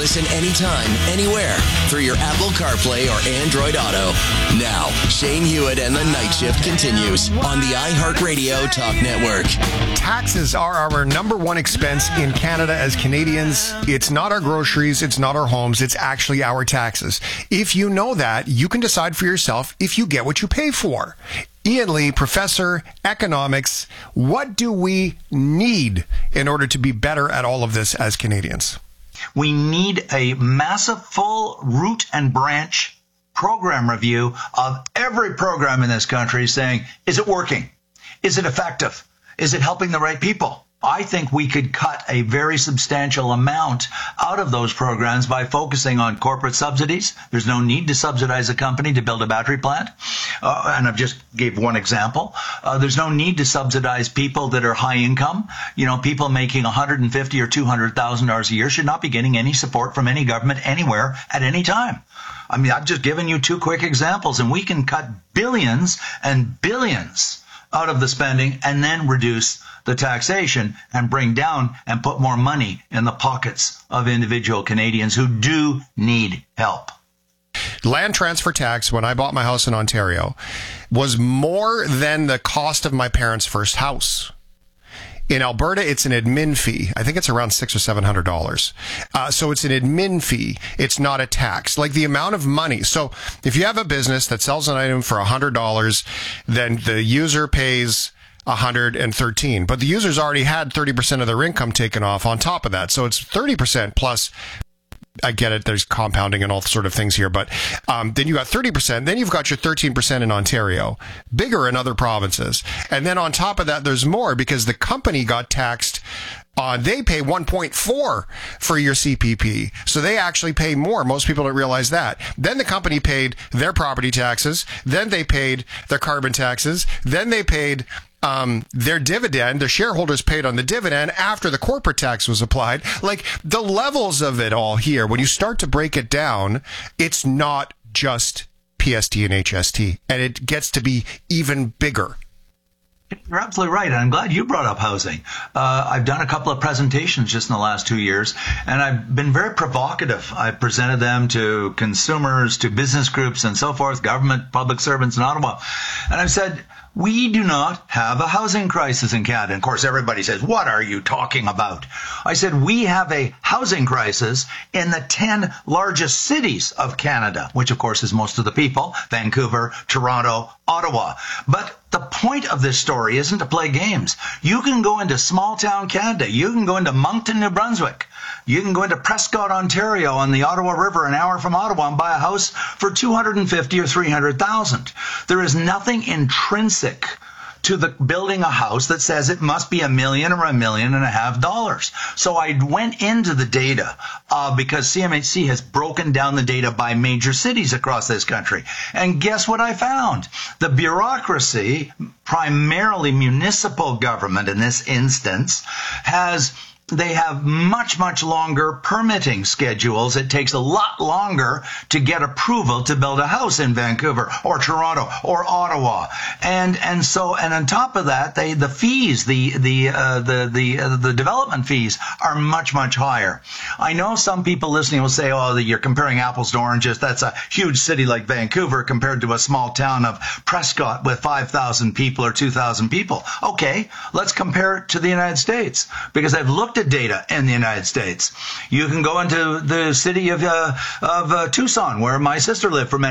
Listen anytime, anywhere through your Apple CarPlay or Android Auto. Now, Shane Hewitt and the Night Shift continues on the iHeartRadio Talk Network. Taxes are our number one expense in Canada as Canadians. It's not our groceries, it's not our homes, it's actually our taxes. If you know that, you can decide for yourself if you get what you pay for. Ian Lee, Professor, Economics, what do we need in order to be better at all of this as Canadians? We need a massive full root and branch program review of every program in this country saying, is it working? Is it effective? Is it helping the right people? I think we could cut a very substantial amount out of those programs by focusing on corporate subsidies. There's no need to subsidize a company to build a battery plant. And I've just gave one example. There's no need to subsidize people that are high income. You know, people making $150,000 or $200,000 a year should not be getting any support from any government anywhere at any time. I mean, I've just given you two quick examples, and we can cut billions and billions out of the spending and then reduce the taxation and bring down and put more money in the pockets of individual Canadians who do need help. Land transfer tax, when I bought my house in Ontario, was more than the cost of my parents' first house. In Alberta, it's an admin fee. I think it's around $600 or $700. So it's an admin fee. It's not a tax. Like the amount of money. So if you have a business that sells an item for $100, then the user pays $113. But the user's already had 30% of their income taken off on top of that. So it's 30% plus. I get it. There's compounding and all sort of things here, but then you got 30%. Then you've got your 13% in Ontario, bigger in other provinces. And then on top of that, there's more because the company got taxed. They pay 1.4 for your CPP. So they actually pay more. Most people don't realize that. Then the company paid their property taxes. Then they paid their carbon taxes. Then they paid their dividend, the shareholders paid on the dividend after the corporate tax was applied. Like the levels of it all here, when you start to break it down, it's not just PST and HST, and it gets to be even bigger. You're absolutely right, and I'm glad you brought up housing. I've done a couple of presentations just in the last 2 years, and I've been very provocative. I've presented them to consumers, to business groups, and so forth, government, public servants in Ottawa. And I've said, we do not have a housing crisis in Canada. And of course, everybody says, what are you talking about? I said, we have a housing crisis in the 10 largest cities of Canada, which of course is most of the people, Vancouver, Toronto, Ottawa. But the point of this story isn't to play games. You can go into small town Canada. You can go into Moncton, New Brunswick. You can go into Prescott, Ontario on the Ottawa River, an hour from Ottawa, and buy a house for $250,000 or $300,000. There is nothing intrinsic to the building a house that says it must be $1 million or $1.5 million. So I went into the data because CMHC has broken down the data by major cities across this country. And guess what I found? The bureaucracy, primarily municipal government in this instance, they have much, much longer permitting schedules. It takes a lot longer to get approval to build a house in Vancouver or Toronto or Ottawa. And on top of that, the fees, the development fees are much, much higher. I know some people listening will say, oh, you're comparing apples to oranges. That's a huge city like Vancouver compared to a small town of Prescott with 5,000 people or 2,000 people. Okay, let's compare it to the United States because I've looked at data in the United States. You can go into the city of Tucson, where my sister lived for many